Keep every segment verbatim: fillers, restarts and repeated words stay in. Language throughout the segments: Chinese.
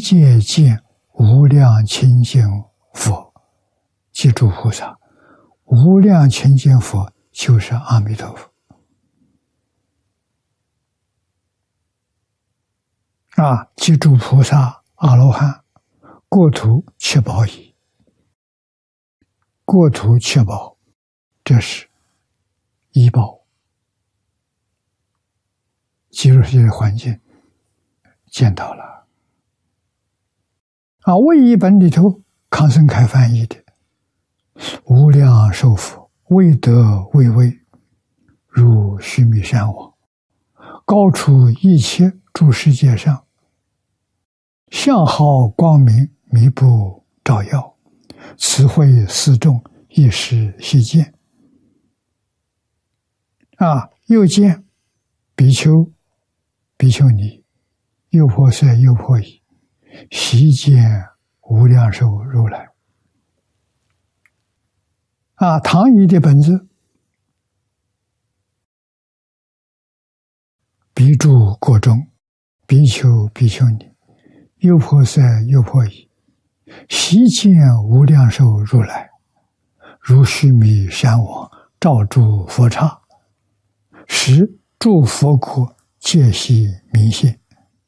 界见无量清净佛，即诸菩萨。无量清净佛就是阿弥陀佛。啊，即诸菩萨、阿罗汉，过途七宝矣。过途七宝，这是依报。极乐世界的环境见到了。啊，为一本里头，康生开翻译的。无量寿佛，未得未位，如须弥山王，高出一切诸世界上，相好光明，弥不照耀，慈惠四众，一时悉见。啊，又见比丘、比丘尼、优婆塞、优婆夷，悉见无量寿如来。啊，唐译的本子，比诸国中，比丘、比丘尼、优婆塞、优婆夷，悉见无量寿如来，如须弥山王，照诸佛刹，使诸佛国皆悉明现，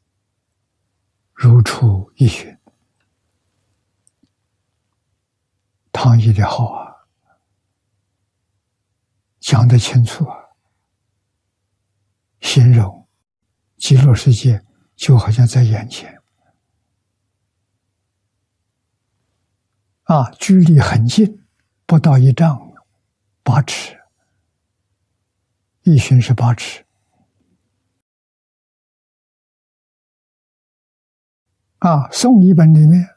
如出一寻。唐译的好啊，讲得清楚啊，形容极乐世界就好像在眼前啊，距离很近，不到一丈，八尺，一寻是八尺啊。宋译本里面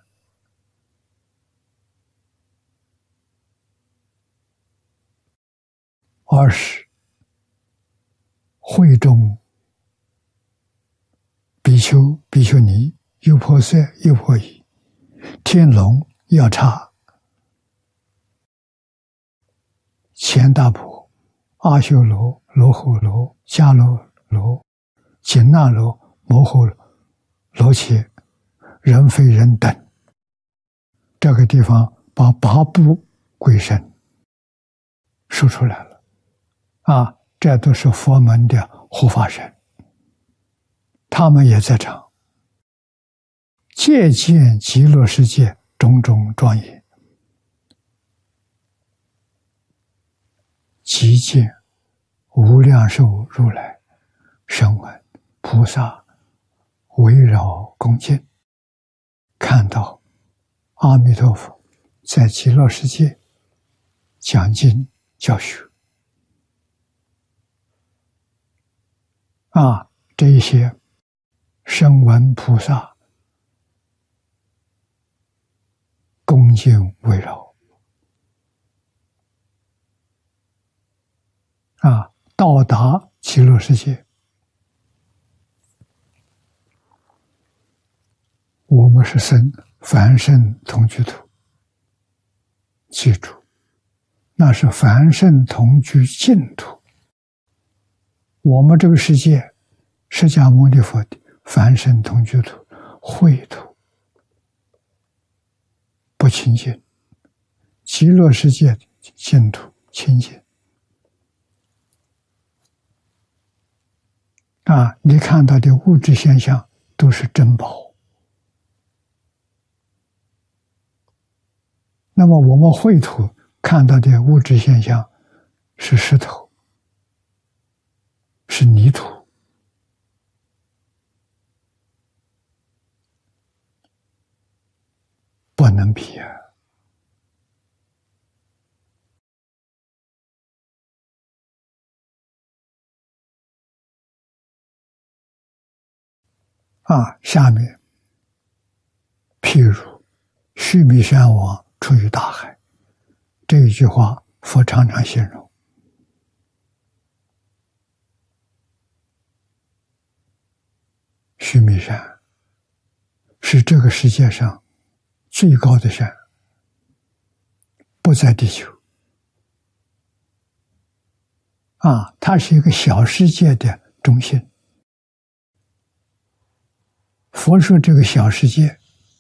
二是会中比丘、比丘尼、优婆塞、优婆夷、天龙、药叉、乾大婆、阿修罗、罗睺罗、迦楼罗、紧那罗、摩诃罗伽、人非人等，这个地方把八部鬼神说出来了。啊，这都是佛门的护法神，他们也在场，借见极乐世界种种庄严，即见无量寿如来声闻菩萨围绕恭敬，看到阿弥陀佛在极乐世界讲经教学。啊，这一些声闻菩萨恭敬围绕，啊，到达极乐世界，我们是生凡圣同居土，记住，那是凡圣同居净土。我们这个世界，释迦牟尼佛的凡圣同居土、秽土不清净，极乐世界的净土清净。啊，你看到的物质现象都是珍宝。那么我们秽土看到的物质现象是石头，是泥土。不能比啊！啊，下面，譬如须弥山王出于大海，这一句话佛常常形容。须弥山是这个世界上最高的山，不在地球。啊，它是一个小世界的中心。佛说这个小世界